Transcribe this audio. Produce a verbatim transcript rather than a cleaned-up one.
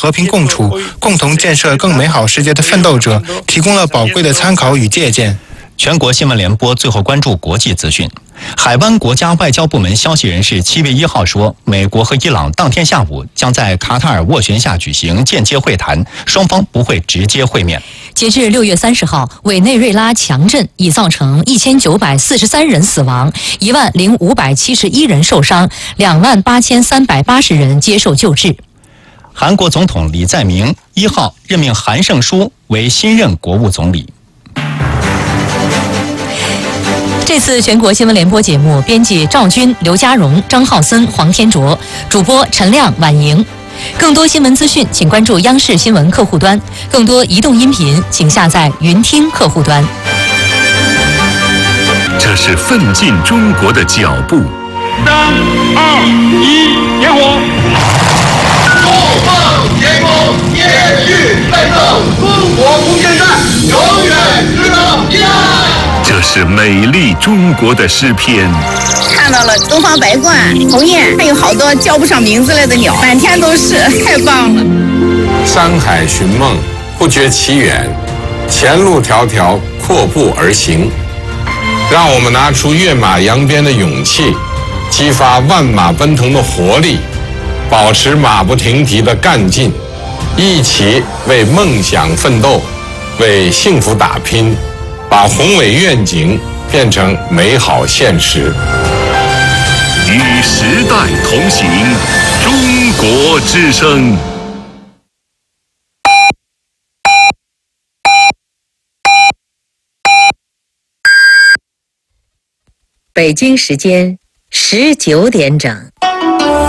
和平共处、共同建设更美好世界的奋斗者提供了宝贵的参考与借鉴。 全国新闻联播最后关注国际资讯。海湾国家外交部门消息人士七月一号说，美国和伊朗当天下午将在卡塔尔斡旋下举行间接会谈，双方不会直接会面。 截至六月三十号，委内瑞拉强震已造成一千九百四十三人死亡，一万零五百七十一人受伤，两万八千三百八十人接受救治。 韩国总统李在明一号任命韩胜书为新任国务总理。 这次全国新闻联播节目，编辑赵军、刘家荣、张浩森、黄天卓，主播陈亮、婉莹。更多新闻资讯，请关注央视新闻客户端；更多移动音频，请下载云听客户端。 这是奋进中国的脚步。 三二一，点火！ 共创天空，继续奋斗，中国无限战，永远值得依赖。 这是美丽中国的诗篇。 看到了东方白鹳、鸿雁，还有好多叫不上名字来的鸟，满天都是，太棒了。 山海寻梦，不觉其远，前路迢迢，阔步而行。让我们拿出跃马扬鞭的勇气，激发万马奔腾的活力，保持马不停蹄的干劲，一起为梦想奋斗，为幸福打拼，把宏伟愿景变成美好现实。 与时代同行，中国之声。 北京时间十九点整。